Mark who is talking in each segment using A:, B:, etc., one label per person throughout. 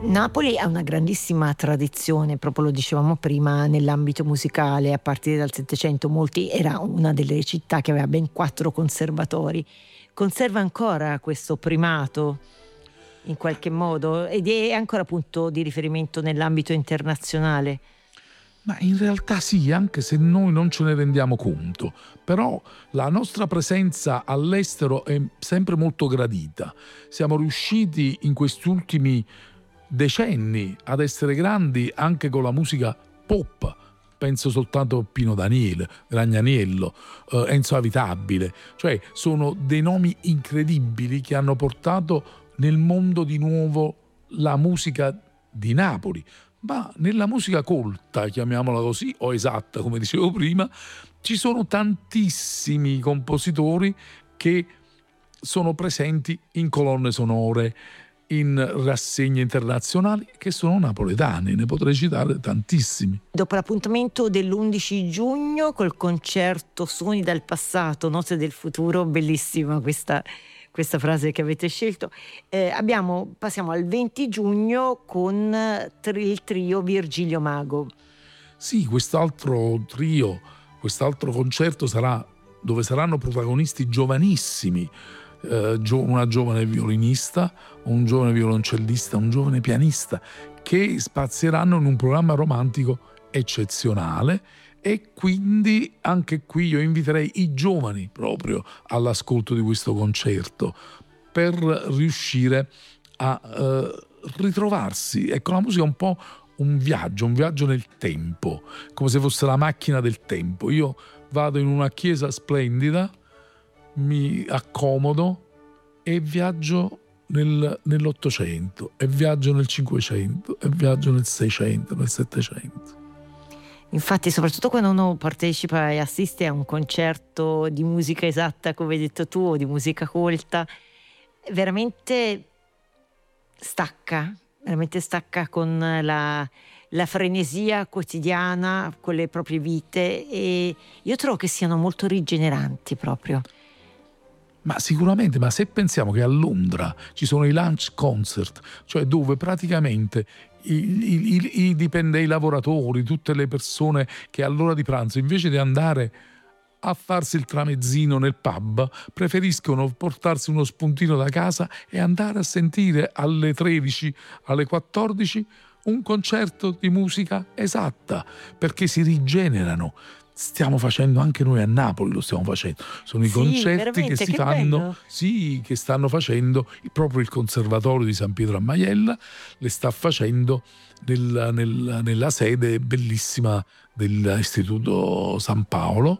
A: Napoli ha una grandissima tradizione, proprio lo dicevamo prima, nell'ambito musicale. A partire dal Settecento era una delle città che aveva ben 4 conservatori. Conserva ancora questo primato in qualche modo ed è ancora punto di riferimento nell'ambito internazionale.
B: Ma in realtà sì, anche se noi non ce ne rendiamo conto, però la nostra presenza all'estero è sempre molto gradita. Siamo riusciti in questi ultimi decenni ad essere grandi anche con la musica pop. Penso soltanto a Pino Daniele, Gragnaniello, Enzo Avitabile. Cioè sono dei nomi incredibili che hanno portato nel mondo di nuovo la musica di Napoli. Ma nella musica colta, chiamiamola così, o esatta come dicevo prima, ci sono tantissimi compositori che sono presenti in colonne sonore, in rassegne internazionali, che sono napoletani. Ne potrei citare tantissimi.
A: Dopo l'appuntamento dell'11 giugno col concerto Suoni dal passato, Note del futuro, bellissima questa frase che avete scelto. Passiamo al 20 giugno con il trio Virgilio Mago.
B: Sì, quest'altro trio, quest'altro concerto sarà dove saranno protagonisti giovanissimi, una giovane violinista, un giovane violoncellista, un giovane pianista, che spazieranno in un programma romantico eccezionale. E quindi anche qui io inviterei i giovani proprio all'ascolto di questo concerto per riuscire a ritrovarsi. Ecco, la musica è un po' un viaggio nel tempo, come se fosse la macchina del tempo. Io vado in una chiesa splendida, mi accomodo e viaggio nell'Ottocento, e viaggio nel Cinquecento, e viaggio nel Seicento, nel Settecento.
A: Infatti, soprattutto quando uno partecipa e assiste a un concerto di musica esatta, come hai detto tu, o di musica colta, veramente stacca con la frenesia quotidiana, con le proprie vite, e io trovo che siano molto rigeneranti proprio.
B: Ma sicuramente, ma se pensiamo che a Londra ci sono i lunch concert, cioè dove praticamente i dipendenti, i lavoratori, tutte le persone che all'ora di pranzo, invece di andare a farsi il tramezzino nel pub, preferiscono portarsi uno spuntino da casa e andare a sentire alle 13, alle 14 un concerto di musica esatta, perché si rigenerano. Stiamo facendo anche noi a Napoli, lo stiamo facendo. Sono i concerti che si fanno, sì, che stanno facendo proprio il Conservatorio di San Pietro a Maiella, le sta facendo nella sede bellissima dell'Istituto San Paolo,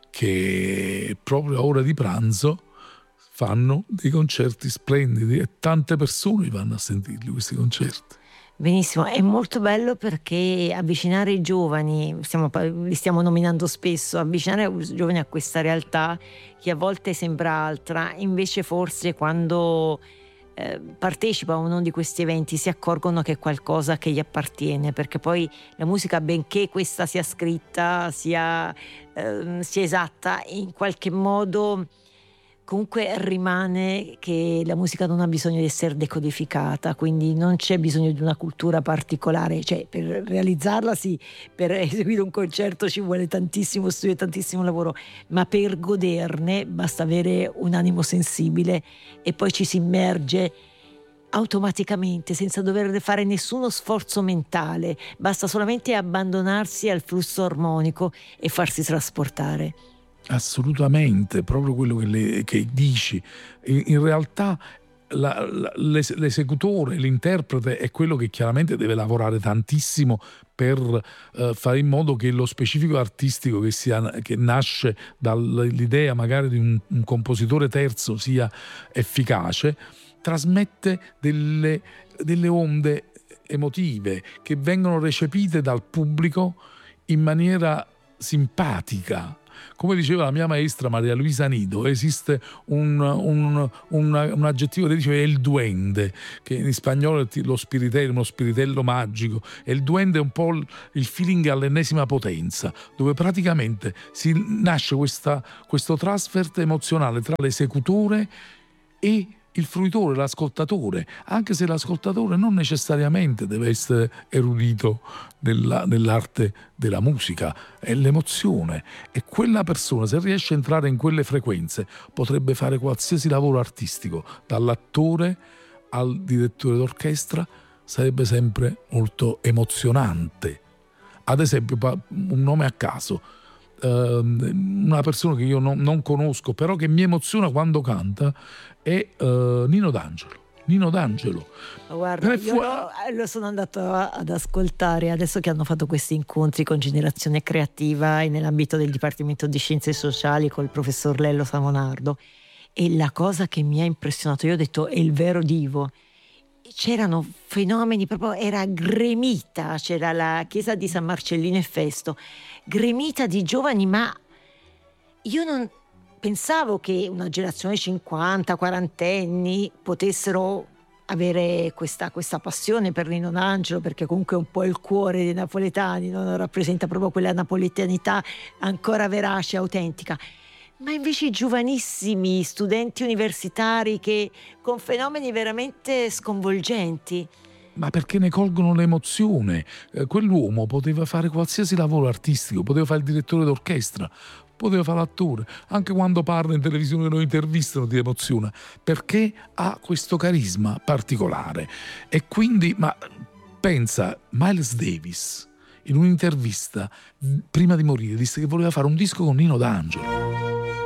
B: che proprio a ora di pranzo fanno dei concerti splendidi e tante persone vanno a sentirli questi concerti.
A: Benissimo, è molto bello perché avvicinare i giovani, li stiamo nominando spesso, avvicinare i giovani a questa realtà che a volte sembra altra, invece forse quando partecipa a uno di questi eventi si accorgono che è qualcosa che gli appartiene, perché poi la musica, benché questa sia scritta, sia esatta, in qualche modo comunque rimane che la musica non ha bisogno di essere decodificata, quindi non c'è bisogno di una cultura particolare, cioè per realizzarla sì, per eseguire un concerto ci vuole tantissimo studio e tantissimo lavoro, ma per goderne basta avere un animo sensibile e poi ci si immerge automaticamente senza dover fare nessuno sforzo mentale, basta solamente abbandonarsi al flusso armonico e farsi trasportare.
B: Assolutamente, proprio quello che dici. In realtà l'esecutore, l'interprete è quello che chiaramente deve lavorare tantissimo per fare in modo che lo specifico artistico che nasce dall'idea magari di un compositore terzo sia efficace, trasmette delle onde emotive che vengono recepite dal pubblico in maniera simpatica. Come diceva la mia maestra Maria Luisa Nido, esiste un aggettivo che dice il duende, che in spagnolo è lo spiritello, uno spiritello magico, e il duende è un po' il feeling all'ennesima potenza, dove praticamente nasce questo trasfert emozionale tra l'esecutore e il fruitore, l'ascoltatore, anche se l'ascoltatore non necessariamente deve essere erudito nell'arte della musica, è l'emozione, e quella persona, se riesce a entrare in quelle frequenze, potrebbe fare qualsiasi lavoro artistico, dall'attore al direttore d'orchestra, sarebbe sempre molto emozionante. Ad esempio, un nome a caso, una persona che io non conosco, però che mi emoziona quando canta, è Nino D'Angelo. Nino D'Angelo.
A: Guarda, io lo sono andato ad ascoltare adesso che hanno fatto questi incontri con Generazione Creativa e nell'ambito del Dipartimento di Scienze Sociali col professor Lello Samonardo, e la cosa che mi ha impressionato, io ho detto è il vero divo. C'erano fenomeni, proprio era gremita, c'era la chiesa di San Marcellino e Festo, gremita di giovani, ma io non pensavo che una generazione 50, 40enni potessero avere questa passione per Nino D'Angelo, perché comunque è un po' il cuore dei napoletani, non rappresenta proprio quella napoletanità ancora verace, autentica. Ma invece i giovanissimi studenti universitari che con fenomeni veramente sconvolgenti.
B: Ma perché ne colgono l'emozione. Quell'uomo poteva fare qualsiasi lavoro artistico, poteva fare il direttore d'orchestra, poteva fare l'attore, anche quando parla in televisione lo intervistano ti emoziona, perché ha questo carisma particolare. E quindi, ma pensa, Miles Davis in un'intervista prima di morire disse che voleva fare un disco con Nino D'Angelo.